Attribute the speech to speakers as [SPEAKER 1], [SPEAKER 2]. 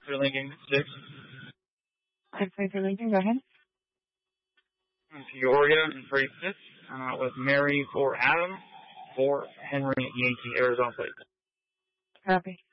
[SPEAKER 1] For Lincoln 6.
[SPEAKER 2] 6 for Lincoln, go ahead.
[SPEAKER 1] Peoria and Freight 6. With Mary for Adam. For Henry Yankee Arizona plate.
[SPEAKER 2] Copy.